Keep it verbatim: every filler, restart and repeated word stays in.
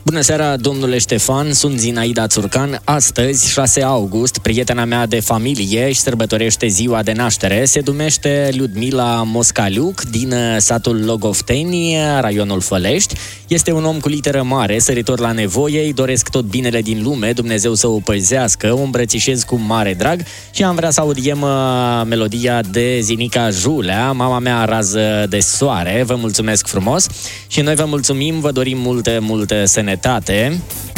Bună seara, domnule Ștefan, sunt Zinaida Țurcan. Astăzi, șase august, prietena mea de familie își sărbătorește ziua de naștere. Se numește Ludmila Moscaliuc, din satul Logofteni, raionul Fălești. Este un om cu literă mare, săritor la nevoie, îi doresc tot binele din lume, Dumnezeu să o păzească, o îmbrățișez cu mare drag și am vrea să audiem melodia de Zinica Julea, Mama mea rază de soare. Vă mulțumesc frumos și noi vă mulțumim, vă dorim multe, multe sănătate.